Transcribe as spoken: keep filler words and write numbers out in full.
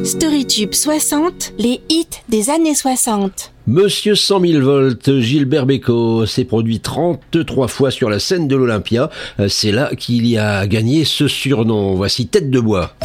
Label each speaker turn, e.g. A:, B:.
A: Storytube soixante, les hits des années soixante.
B: Monsieur cent mille volts, Gilbert Bécaud, s'est produit trente-trois fois sur la scène de l'Olympia. C'est là qu'il y a gagné ce surnom. Voici Tête de bois.